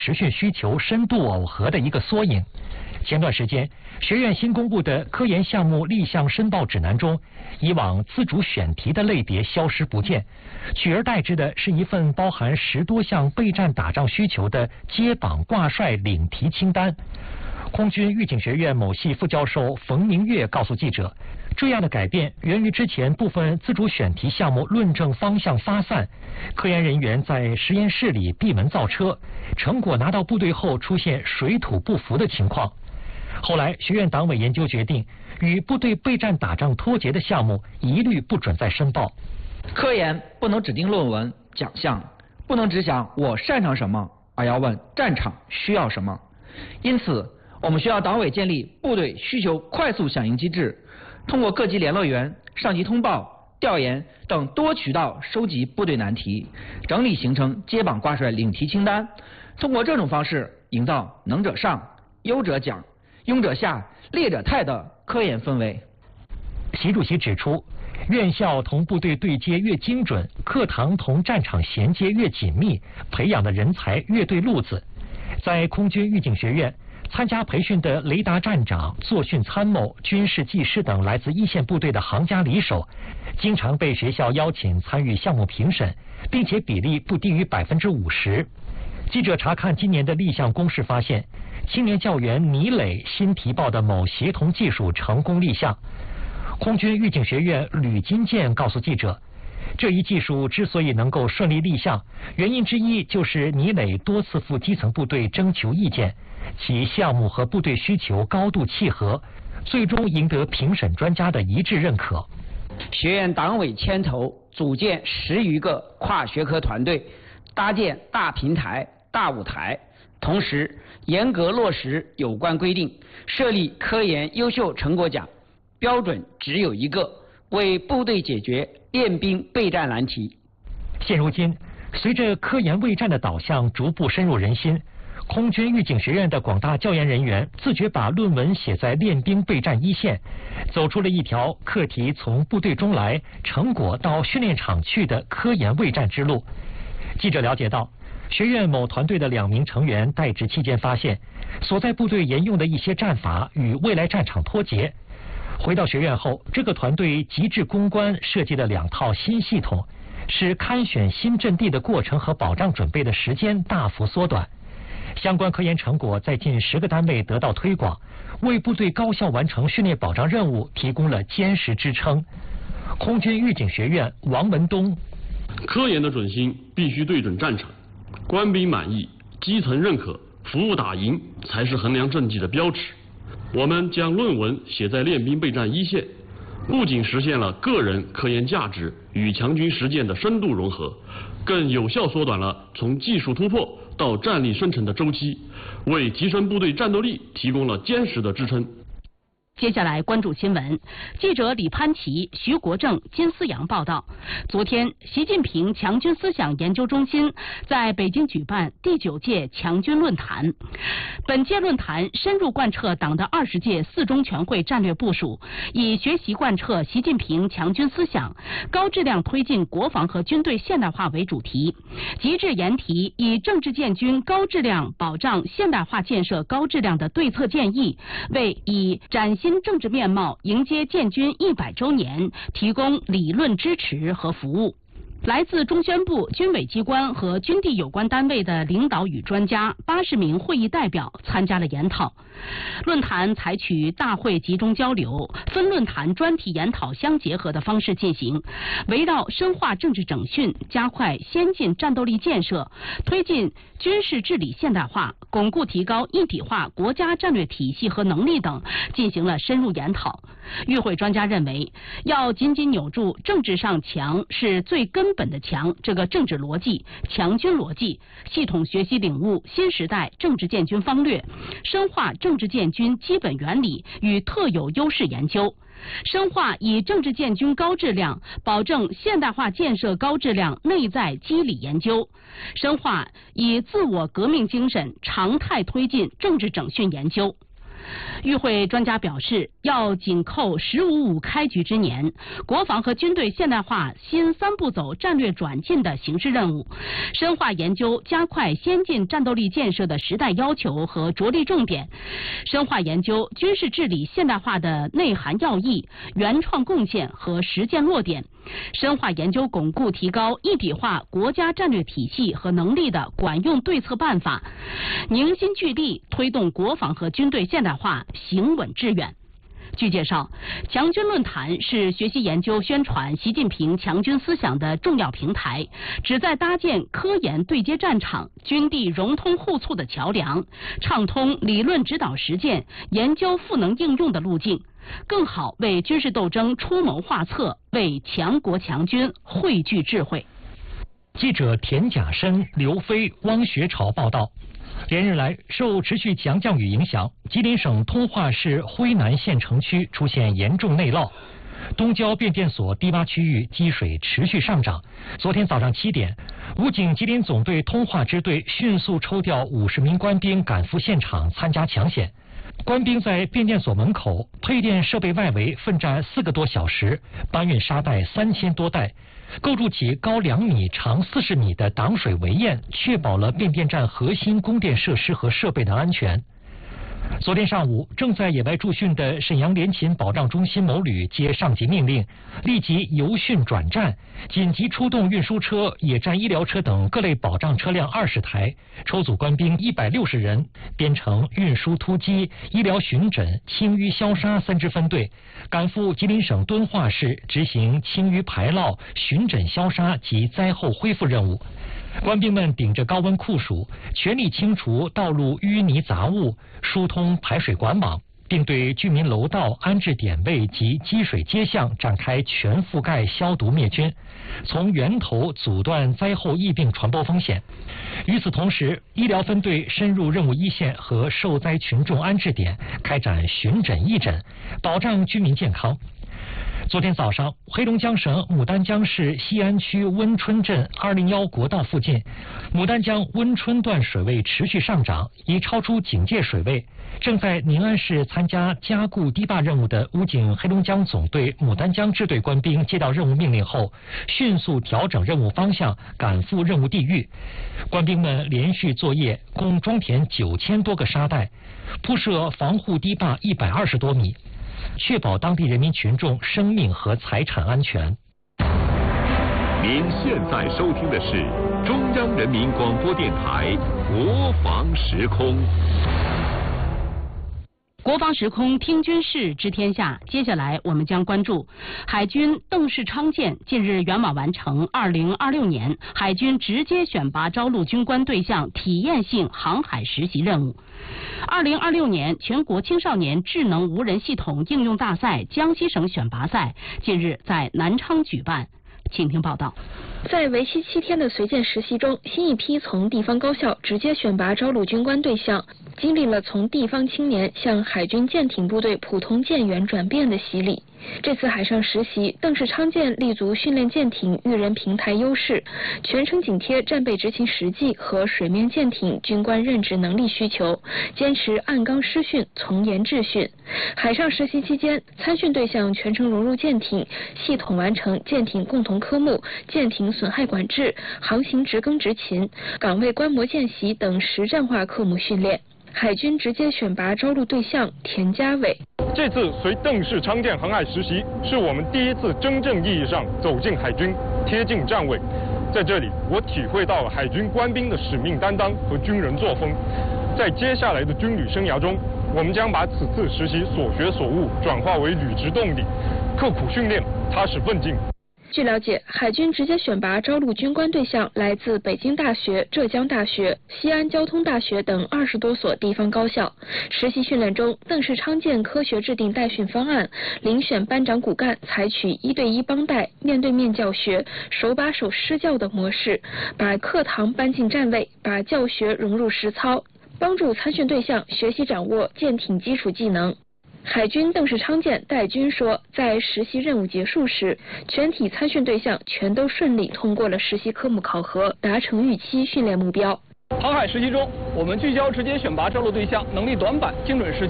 实训需求深度耦合的一个缩影。前段时间，学院新公布的科研项目立项申报指南中，以往自主选题的类别消失不见，取而代之的是一份包含10多项备战打仗需求的接榜挂帅领题清单。空军预警学院某系副教授冯明月告诉记者，这样的改变源于之前部分自主选题项目论证方向发散，科研人员在实验室里闭门造车，成果拿到部队后出现水土不服的情况。后来学院党委研究决定，与部队备战打仗脱节的项目一律不准再申报。 科研不能只盯论文奖项，不能只想我擅长什么，而要问战场需要什么。因此我们需要党委建立部队需求快速响应机制，通过各级联络员、上级通报、调研等多渠道收集部队难题，整理形成接榜挂帅领题清单。通过这种方式，营造能者上、优者奖、庸者下、劣者汰的科研氛围。 习主席指出，院校同部队对接越精准，课堂同战场衔接越紧密，培养的人才越对路子。在空军预警学院，参加培训的雷达站长、作训参谋、军事技师等来自一线部队的行家里手，经常被学校邀请参与项目评审，并且比例不低于50%。记者查看今年的立项公示发现，青年教员倪磊新提报的某协同技术成功立项。空军预警学院吕金健告诉记者，这一技术之所以能够顺利立项，原因之一就是倪磊多次赴基层部队征求意见，其项目和部队需求高度契合，最终赢得评审专家的一致认可。 学院党委牵头组建10余个跨学科团队，搭建大平台、大舞台，同时严格落实有关规定，设立科研优秀成果奖，标准只有一个，为部队解决练兵备战难题。 现如今，随着科研卫战的导向逐步深入人心，空军预警学院的广大教研人员自觉把论文写在练兵备战一线，走出了一条课题从部队中来，成果到训练场去的科研卫战之路。记者了解到，学院某团队的2名成员待职期间发现，所在部队沿用的一些战法与未来战场脱节。回到学院后，这个团队极致攻关设计了2套新系统，使勘选新阵地的过程和保障准备的时间大幅缩短。相关科研成果在近10个单位得到推广，为部队高效完成训练保障任务提供了坚实支撑。空军预警学院王文东： 科研的准心必须对准战场，官兵满意、基层认可、服务打赢才是衡量政绩的标尺。我们将论文写在练兵备战一线，不仅实现了个人科研价值与强军实践的深度融合，更有效缩短了从技术突破到战力生成的周期，为提升部队战斗力提供了坚实的支撑。 接下来关注新闻，记者李潘奇、徐国正、金思阳报道。昨天，习近平强军思想研究中心在北京举办第9届强军论坛。本届论坛深入贯彻党的20届4中全会战略部署，以学习贯彻习近平强军思想，高质量推进国防和军队现代化为主题，极致研题以政治建军高质量保障现代化建设高质量的对策建议，为以崭新政治面貌迎接建军100周年提供理论支持和服务。来自中宣部、军委机关和军地有关单位的领导与专家80名会议代表参加了研讨。论坛采取大会集中交流、分论坛专题研讨相结合的方式进行，围绕深化政治整训、加快先进战斗力建设、推进军事治理现代化、巩固提高一体化国家战略体系和能力等进行了深入研讨。与会专家认为，要紧紧扭住政治上强是最根本的强这个政治逻辑、强军逻辑，系统学习领悟新时代政治建军方略，深化政治建军基本原理与特有优势研究，深化以政治建军高质量保证现代化建设高质量内在机理研究，深化以自我革命精神常态推进政治整训研究。 与会专家表示，要紧扣“15.5”开局之年，国防和军队现代化新3步走战略转进的形势任务，深化研究加快先进战斗力建设的时代要求和着力重点，深化研究军事治理现代化的内涵要义、原创贡献和实践落点，深化研究巩固提高一体化国家战略体系和能力的管用对策办法，凝心聚力推动国防和军队现代化行稳致远。据介绍，强军论坛是学习研究宣传习近平强军思想的重要平台，旨在搭建科研对接战场、军地融通互促的桥梁，畅通理论指导实践、研究赋能应用的路径，更好为军事斗争出谋划策，为强国强军汇聚智慧。 记者田甲申、刘飞、汪学朝报道。连日来，受持续强降雨影响，吉林省通化市辉南县城区出现严重内涝，东郊变电所低洼区域积水持续上涨。昨天早上7点，武警吉林总队通化支队迅速抽调50名官兵赶赴现场参加抢险。官兵在变电所门口、配电设备外围奋战4个多小时，搬运沙袋3000多袋，构筑起高2米、长40米的挡水围堰，确保了变电站核心供电设施和设备的安全。昨天上午，正在野外驻训的沈阳联勤保障中心某旅接上级命令，立即由训转战，紧急出动运输车、野战医疗车等各类保障车辆20台，抽组官兵160人，编成运输突击、医疗巡诊、清淤消杀3支分队，赶赴吉林省敦化市执行清淤排涝、巡诊消杀及灾后恢复任务。官兵们顶着高温酷暑，全力清除道路淤泥杂物，疏通排水管网，并对居民楼道、安置点位及积水街巷展开全覆盖消毒灭菌，从源头阻断灾后疫病传播风险。与此同时，医疗分队深入任务一线和受灾群众安置点，开展巡诊义诊，保障居民健康。昨天早上，黑龙江省牡丹江市西安区温春镇201国道附近，牡丹江温春段水位持续上涨，已超出警戒水位。正在宁安市参加加固堤坝任务的武警黑龙江总队牡丹江支队官兵接到任务命令后，迅速调整任务方向，赶赴任务地域。官兵们连续作业，共装填9000多个沙袋，铺设防护堤坝120多米，确保当地人民群众生命和财产安全。 您现在收听的是中央人民广播电台国防时空。 国防时空听军事知天下，接下来我们将关注海军邓世昌舰近日圆满完成2026年海军直接选拔招录军官对象体验性航海实习任务。2026年全国青少年智能无人系统应用大赛江西省选拔赛近日在南昌举办，请听报道。 在为期7天的随舰实习中，新一批从地方高校直接选拔招录军官对象，经历了从地方青年向海军舰艇部队普通舰员转变的洗礼。这次海上实习，邓世昌舰立足训练舰艇育人平台优势，全程紧贴战备执勤实际和水面舰艇军官任职能力需求，坚持按纲施训、从严治训。海上实习期间，参训对象全程融入舰艇，系统完成舰艇共同科目、舰艇损害管制、航行职耕执勤、岗位观摩见习等实战化科目训练。海军直接选拔招录对象田家伟。 这次随邓世昌舰航海实习，是我们第一次真正意义上走进海军，贴近站位。在这里，我体会到了海军官兵的使命担当和军人作风。在接下来的军旅生涯中，我们将把此次实习所学所悟转化为履职动力，刻苦训练，踏实奋进。 据了解，海军直接选拔招录军官对象来自北京大学、浙江大学、西安交通大学等20多所地方高校。实习训练中，邓世昌舰科学制定带训方案，遴选班长骨干，采取1对1帮带、面对面教学、手把手施教的模式，把课堂搬进站位，把教学融入实操，帮助参训对象学习掌握舰艇基础技能。海军邓世昌舰代军说，在实习任务结束时，全体参训对象全都顺利通过了实习科目考核，达成预期训练目标。 航海实习中，我们聚焦直接选拔招录对象能力短板、精准施教，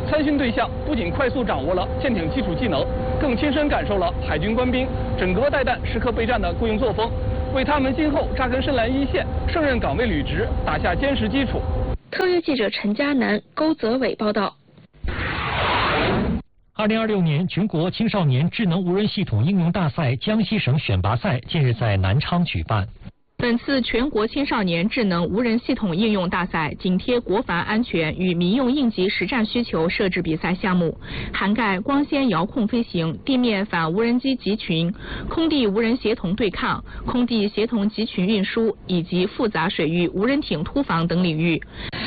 参训对象不仅快速掌握了舰艇基础技能，更亲身感受了海军官兵整个带弹、时刻备战的雇佣作风，为他们今后扎根深蓝一线、胜任岗位履职打下坚实基础。 特约记者陈嘉楠、勾泽伟报道。 2026年全国青少年智能无人系统应用大赛江西省选拔赛近日在南昌举办。 本次全国青少年智能无人系统应用大赛紧贴国防安全与民用应急实战需求设置比赛项目，涵盖光纤遥控飞行、地面反无人机集群、空地无人协同对抗、空地协同集群运输以及复杂水域无人艇突防等领域。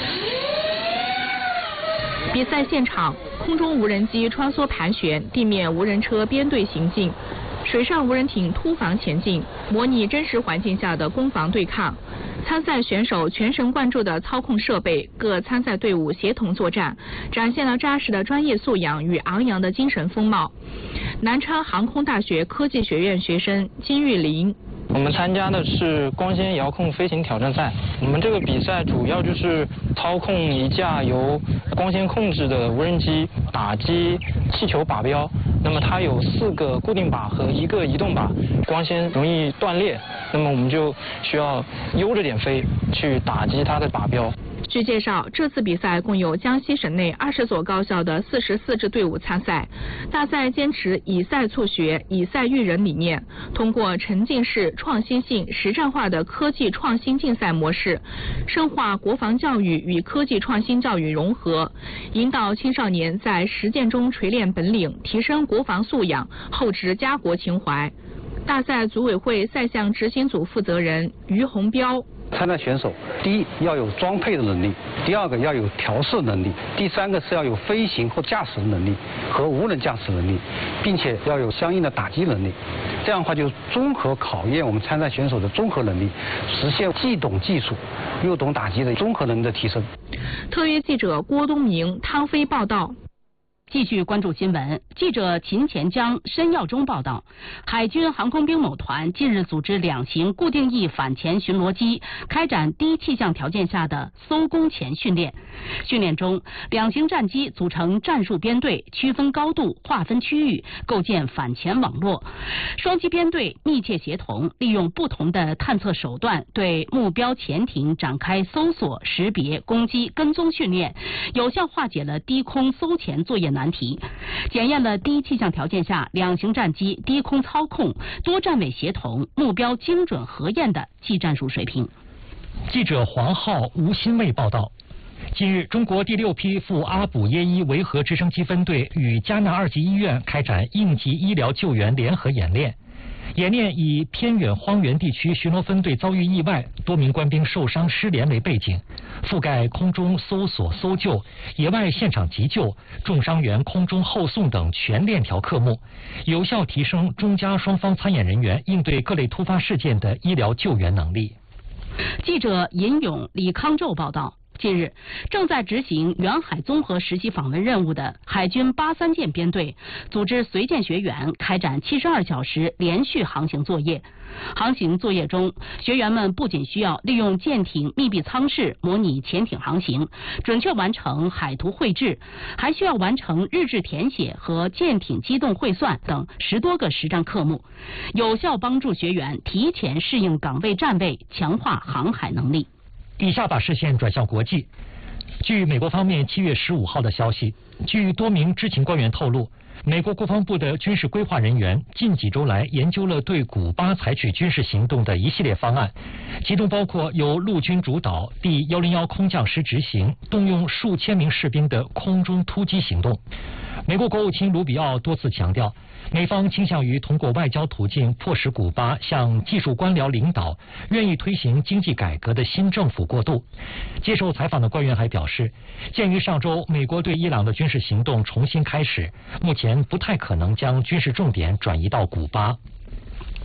比赛现场，空中无人机穿梭盘旋，地面无人车编队行进，水上无人艇突防前进，模拟真实环境下的攻防对抗。参赛选手全神贯注的操控设备，各参赛队伍协同作战，展现了扎实的专业素养与昂扬的精神风貌。南昌航空大学科技学院学生金玉林。 我们参加的是光纤遥控飞行挑战赛。我们这个比赛主要就是操控一架由光纤控制的无人机打击气球靶标。那么它有4个固定靶和1个移动靶，光纤容易断裂，那么我们就需要悠着点飞去打击它的靶标。 据介绍，这次比赛共有江西省内20所高校的44支队伍参赛。大赛坚持以赛促学、以赛育人理念，通过沉浸式、创新性、实战化的科技创新竞赛模式，深化国防教育与科技创新教育融合，引导青少年在实践中锤炼本领，提升国防素养，厚植家国情怀。大赛组委会赛项执行组负责人于洪彪。 参赛选手，第一要有装配的能力，第2个要有调试能力，第3个是要有飞行或驾驶能力和无人驾驶能力，并且要有相应的打击能力。这样的话就综合考验我们参赛选手的综合能力，实现既懂技术又懂打击的综合能力的提升。 特约记者郭东明、汤飞报道。 继续关注新闻，记者秦前江、申耀忠报道，海军航空兵某团近日组织2型固定翼反潜巡逻机开展低气象条件下的搜攻前训练。训练中，2型战机组成战术编队，区分高度，划分区域，构建反潜网络。双机编队密切协同，利用不同的探测手段对目标潜艇展开搜索、识别、攻击、跟踪训练，有效化解了低空搜潜作业难题，检验了低气象条件下2型战机低空操控、多站位协同、目标精准核验的技战术水平。 记者黄浩、吴新卫报道。近日，中国第6批赴阿卜耶伊维和直升机分队与加纳2级医院开展应急医疗救援联合演练。演练以偏远荒原地区巡逻分队遭遇意外，多名官兵受伤失联为背景，覆盖空中搜索搜救、野外现场急救、重伤员空中后送等全链条科目，有效提升中加双方参演人员应对各类突发事件的医疗救援能力。 记者尹勇、李康宙报道。近日，正在执行远海综合实习访问任务的海军83舰编队组织随舰学员开展72小时连续航行作业。航行作业中，学员们不仅需要利用舰艇密闭舱室模拟潜艇航行，准确完成海图绘制，还需要完成日志填写和舰艇机动汇算等10多个实战科目，有效帮助学员提前适应岗位站位，强化航海能力。 以下把视线转向国际。据美国方面7月15号的消息，据多名知情官员透露，美国国防部的军事规划人员近几周来研究了对古巴采取军事行动的一系列方案，其中包括由陆军主导、第101空降师执行、动用数千名士兵的空中突击行动。美国国务卿卢比奥多次强调，美方倾向于通过外交途径迫使古巴向技术官僚领导、愿意推行经济改革的新政府过渡。接受采访的官员还表示，鉴于上周美国对伊朗的军事行动重新开始，目前不太可能将军事重点转移到古巴。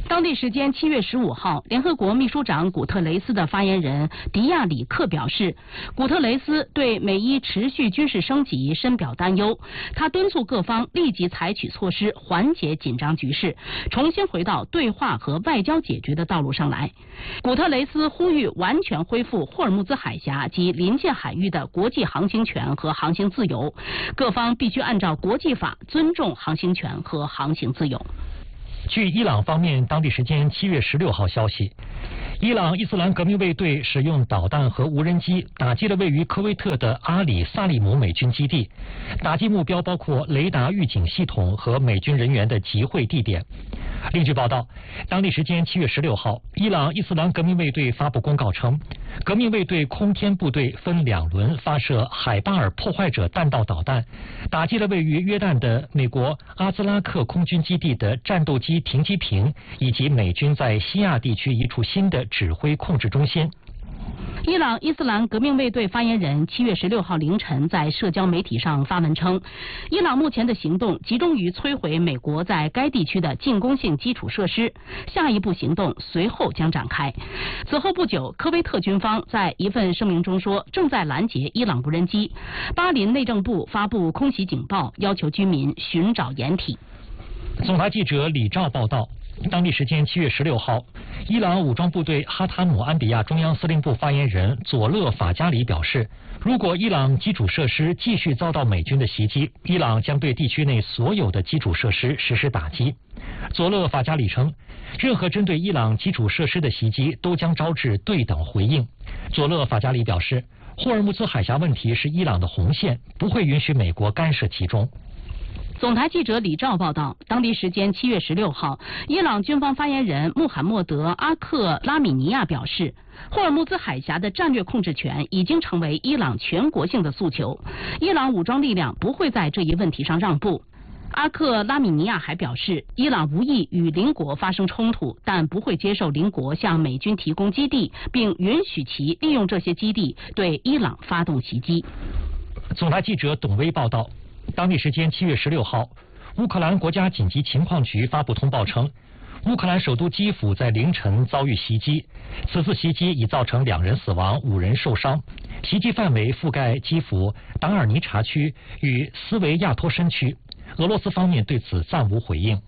当地时间7月15号，联合国秘书长古特雷斯的发言人迪亚里克表示，古特雷斯对美伊持续军事升级深表担忧，他敦促各方立即采取措施缓解紧张局势，重新回到对话和外交解决的道路上来。古特雷斯呼吁完全恢复霍尔木兹海峡及临界海域的国际航行权和航行自由，各方必须按照国际法尊重航行权和航行自由。 据伊朗方面当地时间7月16号消息，伊朗伊斯兰革命卫队使用导弹和无人机打击了位于科威特的阿里萨利姆美军基地，打击目标包括雷达预警系统和美军人员的集会地点。另据报道，当地时间7月16号，伊朗伊斯兰革命卫队发布公告称，革命卫队空天部队分2轮发射海巴尔破坏者弹道导弹，打击了位于约旦的美国阿兹拉克空军基地的战斗机停机坪，以及美军在西亚地区一处新的指挥控制中心。 伊朗伊斯兰革命卫队发言人7月16号凌晨在社交媒体上发文称，伊朗目前的行动集中于摧毁美国在该地区的进攻性基础设施，下一步行动随后将展开。此后不久，科威特军方在一份声明中说，正在拦截伊朗无人机。巴林内政部发布空袭警报，要求居民寻找掩体。 总台记者李兆报道，当地时间7月16号，伊朗武装部队哈塔姆安比亚中央司令部发言人佐勒法加里表示，如果伊朗基础设施继续遭到美军的袭击，伊朗将对地区内所有的基础设施实施打击。佐勒法加里称，任何针对伊朗基础设施的袭击都将招致对等回应。佐勒法加里表示，霍尔木兹海峡问题是伊朗的红线，不会允许美国干涉其中。 总台记者李兆报道，当地时间7月16号，伊朗军方发言人穆罕默德·阿克拉米尼亚表示，霍尔木兹海峡的战略控制权已经成为伊朗全国性的诉求，伊朗武装力量不会在这一问题上让步。阿克拉米尼亚还表示，伊朗无意与邻国发生冲突，但不会接受邻国向美军提供基地，并允许其利用这些基地对伊朗发动袭击。 总台记者董威报道，当地时间7月16号，乌克兰国家紧急情况局发布通报称，乌克兰首都基辅在凌晨遭遇袭击，此次袭击已造成2人死亡、5人受伤，袭击范围覆盖基辅达尔尼察区与斯维亚托申区。俄罗斯方面对此暂无回应。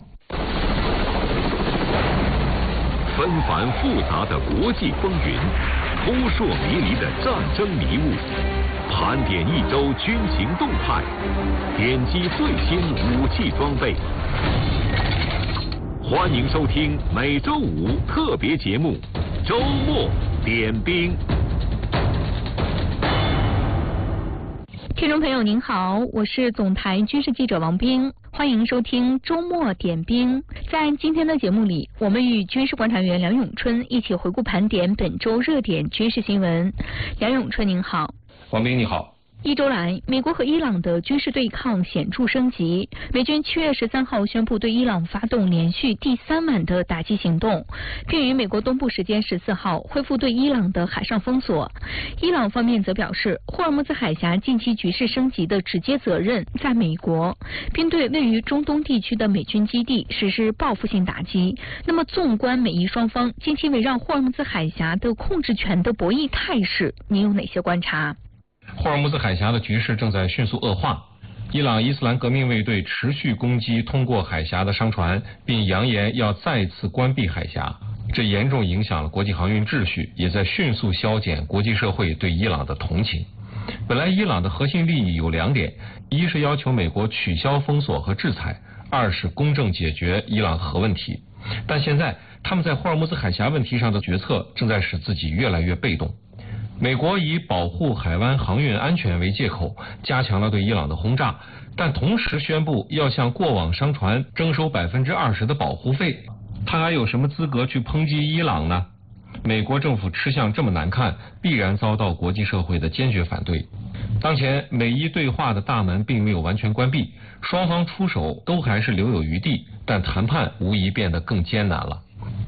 纷繁复杂的国际风云，扑朔迷离的战争迷雾，盘点一周军情动态，点击最新武器装备。欢迎收听每周五特别节目《周末点兵》。 听众朋友您好，我是总台军事记者王冰，欢迎收听周末点兵。在今天的节目里，我们与军事观察员梁永春一起回顾盘点本周热点军事新闻。梁永春您好。 王冰你好。 一周来，美国和伊朗的军事对抗显著升级。美军7月13号宣布对伊朗发动连续第3晚的打击行动，并于美国东部时间14号恢复对伊朗的海上封锁。伊朗方面则表示，霍尔木兹海峡近期局势升级的直接责任在美国，并对位于中东地区的美军基地实施报复性打击。那么，纵观美伊双方近期围绕霍尔木兹海峡的控制权的博弈态势，您有哪些观察？ 霍尔木兹海峡的局势正在迅速恶化，伊朗伊斯兰革命卫队持续攻击通过海峡的商船，并扬言要再次关闭海峡，这严重影响了国际航运秩序，也在迅速消减国际社会对伊朗的同情。本来伊朗的核心利益有2点，一是要求美国取消封锁和制裁，二是公正解决伊朗核问题。但现在他们在霍尔木兹海峡问题上的决策正在使自己越来越被动。美国以保护海湾航运安全为借口，加强了对伊朗的轰炸，但同时宣布要向过往商船征收20%的保护费。他还有什么资格去抨击伊朗呢？美国政府吃相这么难看，必然遭到国际社会的坚决反对。当前美伊对话的大门并没有完全关闭，双方出手都还是留有余地，但谈判无疑变得更艰难了。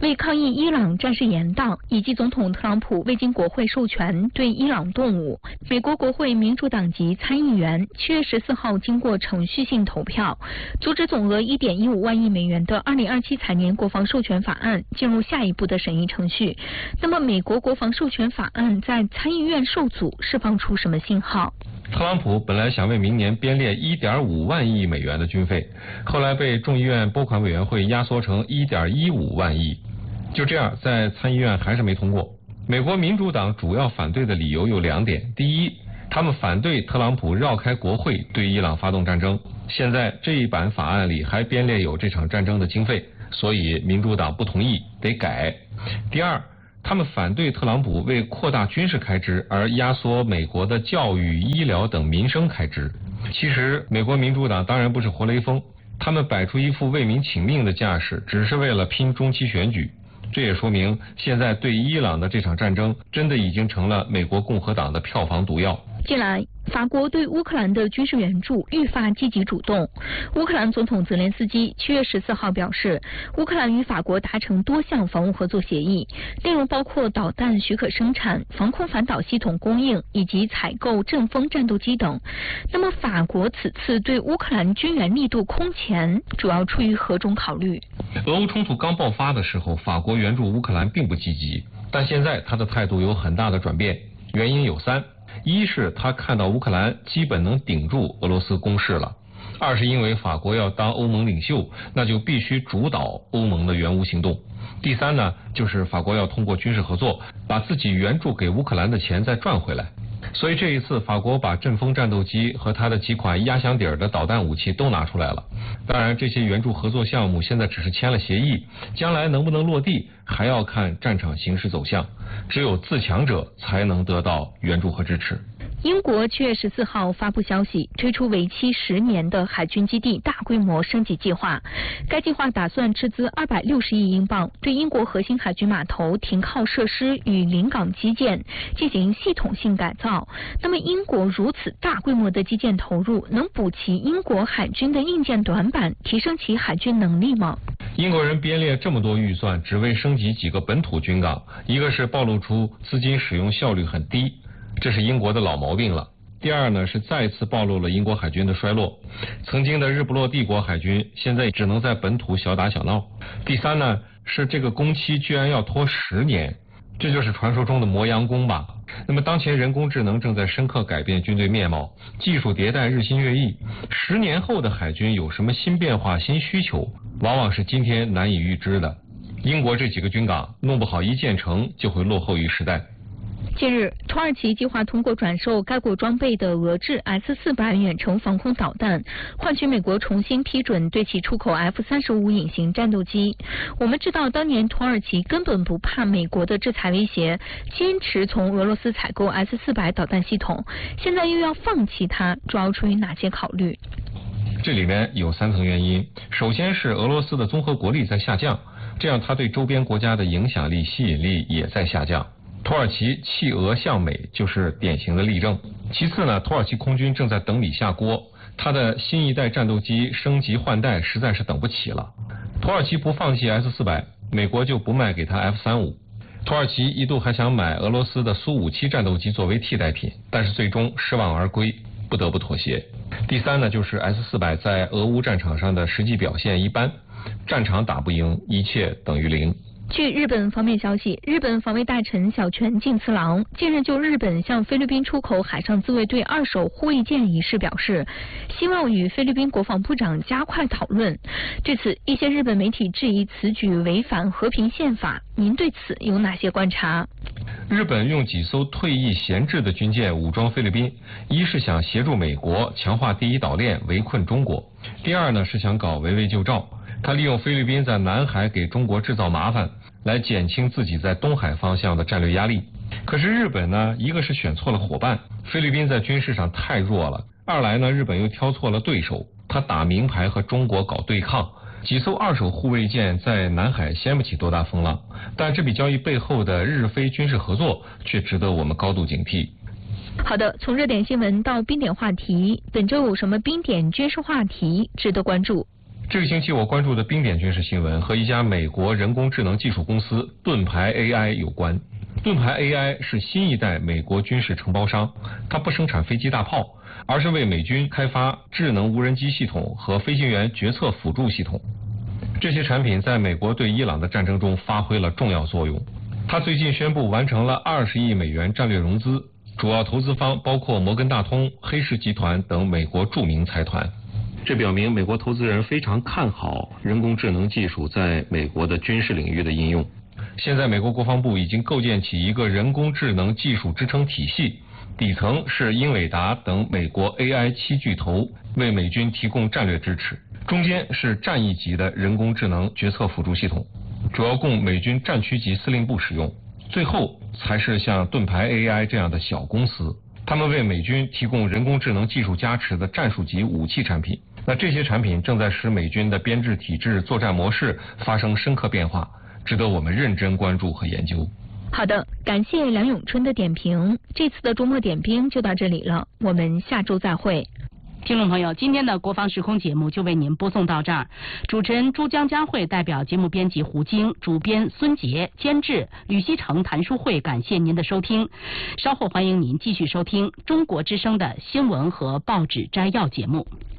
为抗议伊朗战事延宕以及总统特朗普未经国会授权对伊朗动武，美国国会民主党籍参议员7月14号经过程序性投票，阻止总额1.15万亿美元的2027财年国防授权法案进入下一步的审议程序。那么，美国国防授权法案在参议院受阻，释放出什么信号？ 特朗普本来想为明年编列1.5万亿美元的军费，后来被众议院拨款委员会压缩成1.15万亿，就这样在参议院还是没通过。美国民主党主要反对的理由有2点：第一，他们反对特朗普绕开国会对伊朗发动战争，现在这一版法案里还编列有这场战争的经费，所以民主党不同意，得改。第二，他们反对特朗普为扩大军事开支而压缩美国的教育、医疗等民生开支。其实美国民主党当然不是活雷锋，他们摆出一副为民请命的架势，只是为了拼中期选举。这也说明现在对伊朗的这场战争真的已经成了美国共和党的票房毒药。 近来，法国对乌克兰的军事援助愈发积极主动。乌克兰总统泽连斯基7月14号表示，乌克兰与法国达成多项防务合作协议，内容包括导弹许可生产、防空反导系统供应以及采购阵风战斗机等。那么，法国此次对乌克兰军援力度空前，主要出于何种考虑？ 俄乌冲突刚爆发的时候，法国援助乌克兰并不积极，但现在他的态度有很大的转变，原因有3。一是他看到乌克兰基本能顶住俄罗斯攻势了，二是因为法国要当欧盟领袖，那就必须主导欧盟的援乌行动。第三呢，就是法国要通过军事合作，把自己援助给乌克兰的钱再赚回来。所以这一次法国把阵风战斗机和它的几款压箱底儿的导弹武器都拿出来了。当然这些援助合作项目现在只是签了协议，将来能不能落地还要看战场形势走向，只有自强者才能得到援助和支持。 英国7月14号发布消息，推出为期10年的海军基地大规模升级计划。该计划打算斥资260亿英镑，对英国核心海军码头、停靠设施与临港基建进行系统性改造。那么，英国如此大规模的基建投入，能补齐英国海军的硬件短板，提升其海军能力吗？ 英国人编列这么多预算，只为升级几个本土军港，一个是暴露出资金使用效率很低，这是英国的老毛病了。第二呢，是再次暴露了英国海军的衰落，曾经的日不落帝国海军现在只能在本土小打小闹。第三呢，是这个工期居然要拖10年，这就是传说中的磨洋工吧。那么当前人工智能正在深刻改变军队面貌，技术迭代日新月异，10年后的海军有什么新变化、新需求，往往是今天难以预知的。英国这几个军港弄不好一建成就会落后于时代。 近日，土耳其计划通过转售该国装备的俄制 S-400远程防空导弹，换取美国重新批准对其出口 F-35隐形战斗机。我们知道，当年土耳其根本不怕美国的制裁威胁，坚持从俄罗斯采购 S-400导弹系统，现在又要放弃它，主要出于哪些考虑？ 这里面有3层原因。首先是俄罗斯的综合国力在下降，这样它对周边国家的影响力、吸引力也在下降。土耳其弃俄向美就是典型的例证。其次呢，土耳其空军正在等米下锅，它的新一代战斗机升级换代实在是等不起了。土耳其不放弃 S-400，美国就不卖给它 F-35。土耳其一度还想买俄罗斯的苏-57战斗机作为替代品，但是最终失望而归，不得不妥协。第三呢，就是 S-400在俄乌战场上的实际表现一般，战场打不赢，一切等于0。 据日本方面消息，日本防卫大臣小泉进次郎近日就日本向菲律宾出口海上自卫队2手护卫舰一事表示，希望与菲律宾国防部长加快讨论。对此，一些日本媒体质疑此举违反和平宪法，您对此有哪些观察？ 日本用几艘退役闲置的军舰武装菲律宾，一是想协助美国强化第一岛链围困中国，第二呢是想搞围魏救赵。他利用菲律宾在南海给中国制造麻烦，来减轻自己在东海方向的战略压力。可是日本呢，一个是选错了伙伴，菲律宾在军事上太弱了；二来呢，日本又挑错了对手，他打明牌和中国搞对抗。几艘2手护卫舰在南海掀不起多大风浪，但这笔交易背后的日菲军事合作却值得我们高度警惕。 好的，从热点新闻到冰点话题，本周有什么冰点军事话题值得关注？ 这个星期我关注的冰点军事新闻和一家美国人工智能技术公司盾牌 AI 有关。盾牌 AI 是新一代美国军事承包商，它不生产飞机大炮，而是为美军开发智能无人机系统和飞行员决策辅助系统。这些产品在美国对伊朗的战争中发挥了重要作用。它最近宣布完成了20亿美元战略融资，主要投资方包括摩根大通、黑石集团等美国著名财团。这表明美国投资人非常看好人工智能技术在美国的军事领域的应用。现在美国国防部已经构建起一个人工智能技术支撑体系，底层是英伟达等美国 AI 7巨头为美军提供战略支持，中间是战役级的人工智能决策辅助系统，主要供美军战区级司令部使用，最后才是像盾牌 AI 这样的小公司，他们为美军提供人工智能技术加持的战术级武器产品。那这些产品正在使美军的编制体制、作战模式发生深刻变化，值得我们认真关注和研究。 好的，感谢梁永春的点评。这次的周末点评就到这里了，我们下周再会。 听众朋友，今天的国防时空节目就为您播送到这儿。主持人朱江佳慧代表节目编辑胡晶、主编孙杰、监制吕希成、谭淑慧，感谢您的收听。稍后欢迎您继续收听中国之声的新闻和报纸摘要节目。